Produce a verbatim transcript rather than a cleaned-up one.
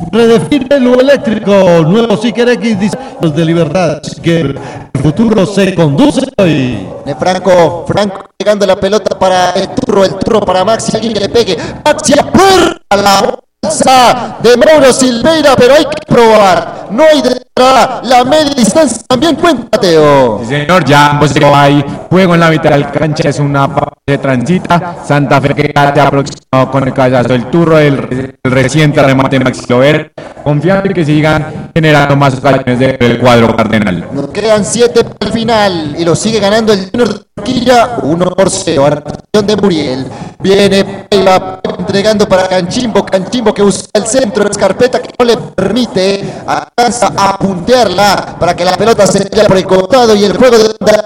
redefine lo eléctrico. Nuevo Siker X, diseños de libertad. Siker, el futuro se conduce hoy. De Franco, Franco pegando la pelota para el turro, el turro para Maxi, alguien que le pegue. Maxi a la bolsa de Mauro Silveira, pero hay que probar. No hay de entrada, la media distancia también cuenta, Teo. Sí, señor, ya ambos hay juego en la mitad de la cancha, es una de transita. Santa Fe que ya te ha aproximado con el cabezazo del turro, el, el reciente remate de Maxi Lover. Confiando en que sigan generando más ocasiones del cuadro cardenal. Nos quedan siete para el final y lo sigue ganando el Junior de Barranquilla uno por cero. Anotación de Muriel. Viene Paiva entregando para Canchimbo. Canchimbo que usa el centro de Escarpeta que no le permite. Alcanza a puntearla para que la pelota se vaya por el costado y el juego de